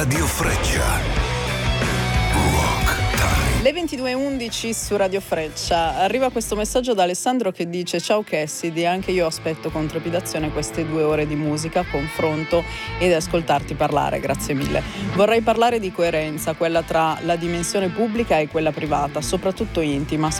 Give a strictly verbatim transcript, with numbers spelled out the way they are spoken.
Radio Freccia. Rock Time. Le ventidue e undici su Radio Freccia. Arriva questo messaggio da Alessandro che dice: ciao Cassidy, anche io aspetto con trepidazione queste due ore di musica, confronto ed ascoltarti parlare, grazie mille. Vorrei parlare di coerenza, quella tra la dimensione pubblica e quella privata, soprattutto intima.